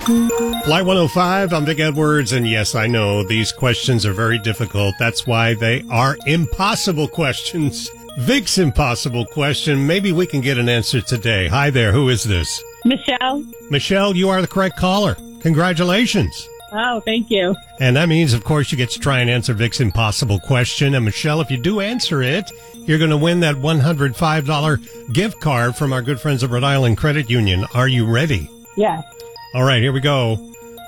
Flight 105, I'm Vic Edwards, and yes, I know these questions are very difficult. That's why they are impossible questions. Vic's impossible question. Maybe we can get an answer today. Hi there, who is this? Michelle. Michelle, you are the correct caller. Congratulations. Oh, thank you. And that means, of course, you get to try and answer Vic's impossible question. And Michelle, if you do answer it, you're going to win that $105 gift card from our good friends at Rhode Island Credit Union. Are you ready? Yes. All right, here we go.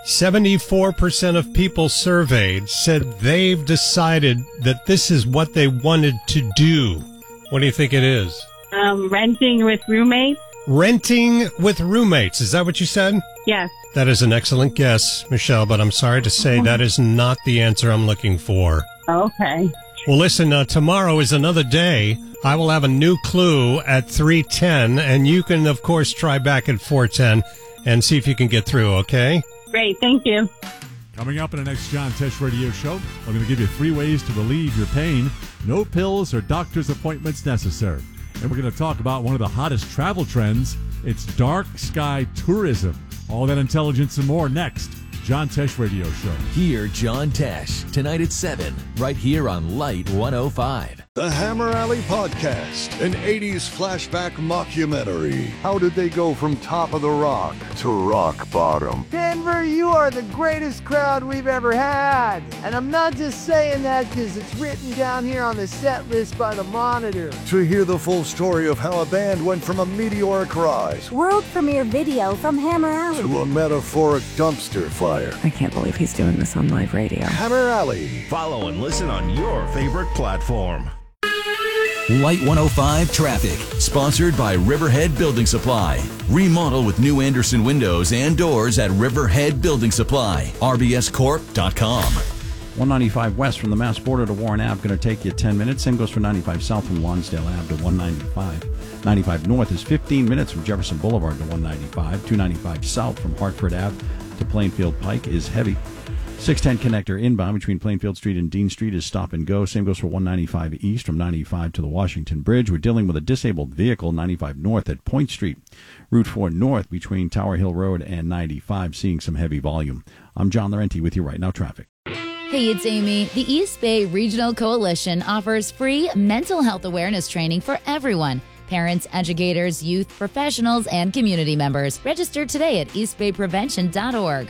74% of people surveyed said they've decided that this is what they wanted to do. What do you think it is? Renting with roommates. Renting with roommates. Is that what you said? Yes. That is an excellent guess, Michelle, but I'm sorry to say that is not the answer I'm looking for. Okay. Well, listen, tomorrow is another day. I will have a new clue at 3:10, and you can, of course, try back at 4:10 and see if you can get through, okay? Great. Thank you. Coming up in the next John Tesh Radio Show, we're going to give you 3 ways to relieve your pain. No pills or doctor's appointments necessary. And we're going to talk about one of the hottest travel trends. It's dark sky tourism. All that intelligence and more next. John Tesh Radio Show. Hear John Tesh tonight at 7, right here on Light 105. The Hammer Alley Podcast, an 80s flashback mockumentary. How did they go from top of the rock to rock bottom? Denver, you are the greatest crowd we've ever had. And I'm not just saying that because it's written down here on the set list by the Monitor. To hear the full story of how a band went from a meteoric rise World premiere video from Hammer Alley to a metaphoric dumpster fire. I can't believe he's doing this on live radio. Hammer Alley. Follow and listen on your favorite platform. Light 105 Traffic, sponsored by Riverhead Building Supply. Remodel with new Anderson windows and doors at Riverhead Building Supply. RBScorp.com. 195 west from the Mass border to Warren Ave, going to take you 10 minutes. Same goes for 95 south from Lonsdale Ave to 195. 95 north is 15 minutes from Jefferson Boulevard to 195. 295 south from Hartford Ave to Plainfield Pike is heavy. 610 connector inbound between Plainfield Street and Dean Street is stop and go. Same goes for 195 east from 95 to the Washington Bridge. We're dealing with a disabled vehicle, 95 north at Point Street. Route 4 north between Tower Hill Road and 95, seeing some heavy volume. I'm John Laurenti with you right now, traffic. Hey, it's Amy. The East Bay Regional Coalition offers free mental health awareness training for everyone. Parents, educators, youth, professionals, and community members. Register today at eastbayprevention.org.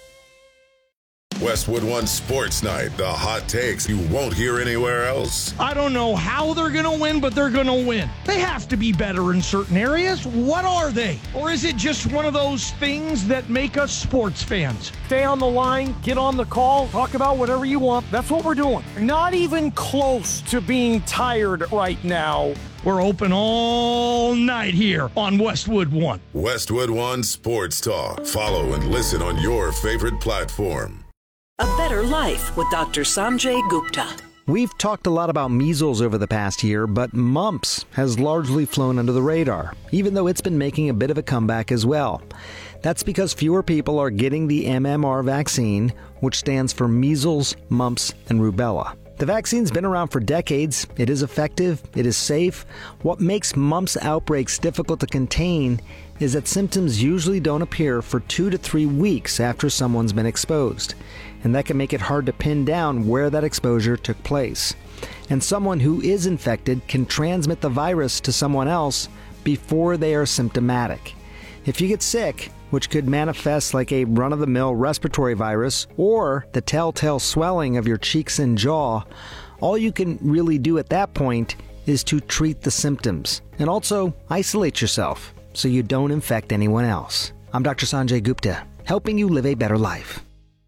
Westwood One Sports Night, the hot takes you won't hear anywhere else. I don't know how they're going to win, but they're going to win. They have to be better in certain areas. What are they? Or is it just one of those things that make us sports fans? Stay on the line, get on the call, talk about whatever you want. That's what we're doing. Not even close to being tired right now. We're open all night here on Westwood One. Westwood One Sports Talk. Follow and listen on your favorite platform. A Better Life with Dr. Sanjay Gupta. We've talked a lot about measles over the past year, but mumps has largely flown under the radar, even though it's been making a bit of a comeback as well. That's because fewer people are getting the MMR vaccine, which stands for measles, mumps, and rubella. The vaccine's been around for decades. It is effective. It is safe. What makes mumps outbreaks difficult to contain is that symptoms usually don't appear for 2 to 3 weeks after someone's been exposed. And that can make it hard to pin down where that exposure took place. And someone who is infected can transmit the virus to someone else before they are symptomatic. If you get sick, which could manifest like a run-of-the-mill respiratory virus or the telltale swelling of your cheeks and jaw, all you can really do at that point is to treat the symptoms and also isolate yourself so you don't infect anyone else. I'm Dr. Sanjay Gupta, helping you live a better life.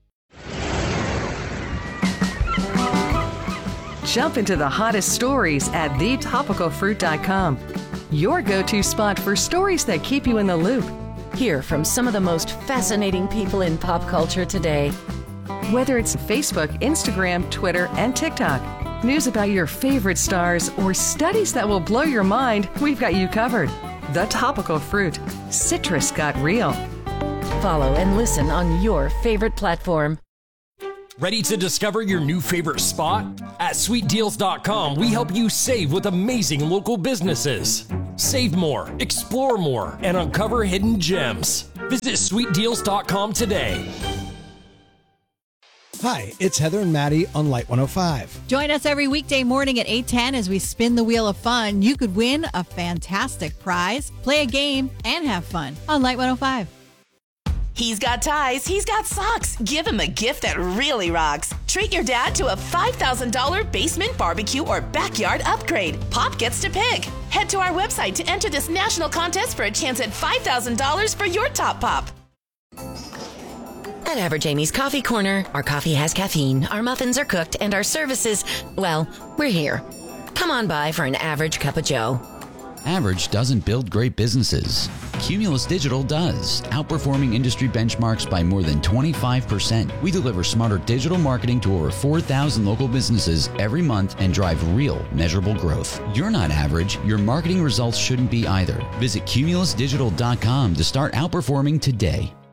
Jump into the hottest stories at thetopicalfruit.com. Your go-to spot for stories that keep you in the loop. Hear from some of the most fascinating people in pop culture today. Whether it's Facebook, Instagram, Twitter, and TikTok, news about your favorite stars, or studies that will blow your mind, we've got you covered. The Topical Fruit. Citrus got real. Follow and listen on your favorite platform. Ready to discover your new favorite spot? At sweetdeals.com, we help you save with amazing local businesses. Save more, explore more, and uncover hidden gems. Visit sweetdeals.com today. Hi, it's Heather and Maddie on Light 105. Join us every weekday morning at 8:10 as we spin the wheel of fun. You could win a fantastic prize, play a game, and have fun on Light 105. He's got ties, he's got socks. Give him a gift that really rocks. Treat your dad to a $5,000 basement barbecue or backyard upgrade. Pop gets to pick. Head to our website to enter this national contest for a chance at $5,000 for your top pop. At Average Amy's Coffee Corner, our coffee has caffeine, our muffins are cooked, and our services, well, we're here. Come on by for an average cup of joe. Average doesn't build great businesses. Cumulus Digital does, outperforming industry benchmarks by more than 25%. We deliver smarter digital marketing to over 4,000 local businesses every month and drive real, measurable growth. You're not average. Your marketing results shouldn't be either. Visit cumulusdigital.com to start outperforming today.